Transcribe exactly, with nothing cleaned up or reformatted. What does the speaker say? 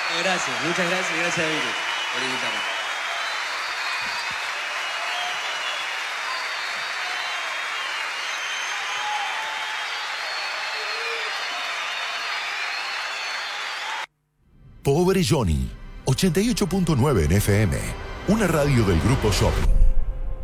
Gracias, muchas gracias, gracias a Vicky por invitarme. Pobre Johnny, ochenta y ocho punto nueve en F M, una radio del Grupo Shopping.